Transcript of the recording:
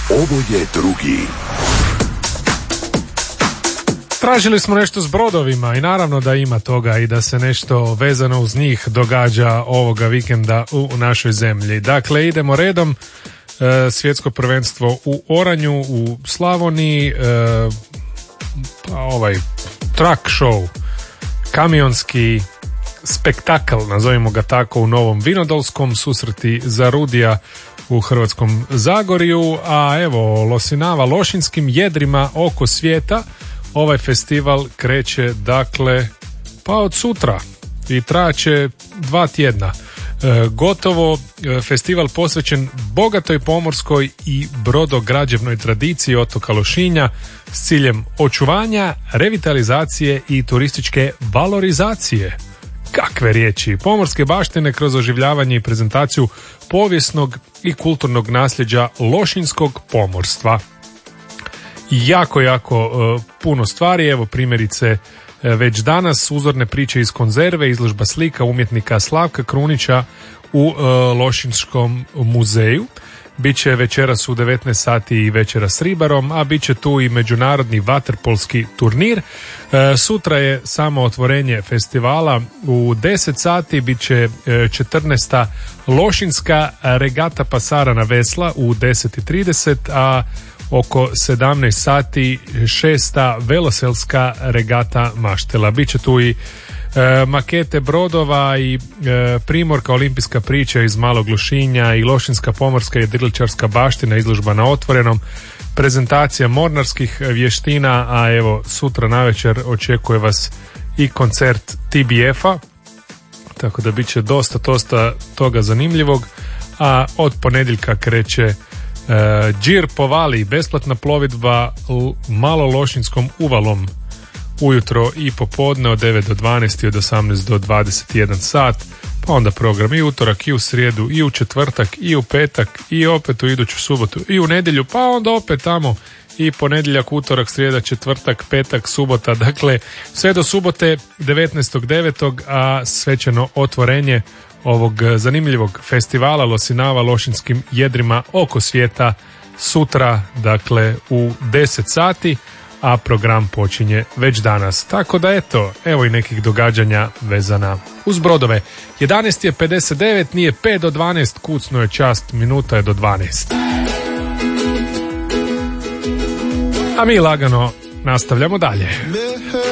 Ovo je drugi. Tražili smo nešto s brodovima i naravno da ima toga i da se nešto vezano uz njih događa ovoga vikenda u našoj zemlji. Dakle, idemo redom. Svjetsko prvenstvo u oranju u Slavoniji, truck show, kamionski spektakl, nazovimo ga tako, u Novom Vinodolskom, susreti za Rudija u Hrvatskom Zagorju, a evo Losinava lošinskim jedrima oko svijeta. Ovaj festival kreće dakle pa od sutra i trajaće 2 tjedna. Gotovo festival posvećen bogatoj pomorskoj i brodograđevnoj tradiciji otoka Lošinja s ciljem očuvanja, revitalizacije i turističke valorizacije. Kakve riječi! Pomorske baštine kroz oživljavanje i prezentaciju povijesnog i kulturnog nasljeđa lošinskog pomorstva. Jako puno stvari, evo primjerice već danas uzorne priče iz konzerve, izložba slika umjetnika Slavka Krunića u Lošinskom muzeju. Biće večeras u 19 sati i večera s ribarom, a bit će tu i međunarodni vaterpolski turnir. Sutra je samo otvorenje festivala. U 10 sati bit će 14. Lošinska regata pasarana vesla u 10:30, a oko 17 sati 6. veloselska regata maštela. Biće tu i makete brodova i primorka olimpijska priča iz Malog Lošinja i Lošinska pomorska i jedriličarska baština, izložba na otvorenom, prezentacija mornarskih vještina, a evo sutra navečer očekuje vas i koncert TBF-a, tako da bit će dosta toga zanimljivog, a od ponedjeljka kreće Džir po Vali, besplatna plovidba Malološinskom uvalom ujutro i popodne od 9 do 12 i od 18 do 21 sat, pa onda program i utorak i u srijedu i u četvrtak i u petak i opet u iduću subotu i u nedjelju, pa onda opet tamo i ponedjeljak, utorak, srijeda, četvrtak, petak, subota, dakle sve do subote 19.9. a svečano otvorenje ovog zanimljivog festivala Losinava lošinskim jedrima oko svijeta sutra, dakle u 10 sati, a program počinje već danas. Tako da evo i nekih događanja vezana uz brodove. 11:59, nije 5 do 12, kucno je čast, minuta je do 12. A mi lagano nastavljamo dalje.